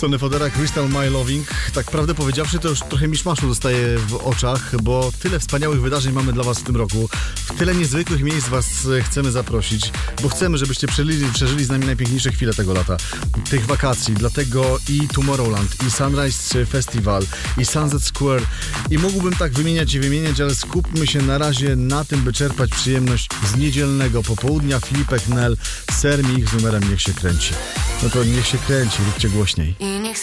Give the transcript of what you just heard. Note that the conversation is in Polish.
Sonny Fodera, Crystal My Loving. Tak prawdę powiedziawszy, to już trochę miszmaszu dostaje w oczach, bo tyle wspaniałych wydarzeń mamy dla was w tym roku. W tyle niezwykłych miejsc was chcemy zaprosić, bo chcemy, żebyście przeżyli z nami najpiękniejsze chwile tego lata, tych wakacji. Dlatego i Tomorrowland, i Sunrise Festival, i Sunset Square. I mógłbym tak wymieniać, ale skupmy się na razie na tym, by czerpać przyjemność z niedzielnego popołudnia. Filipek, Nel, Sermi ich z numerem Niech się kręci. No to niech się kręci, róbcie głośniej.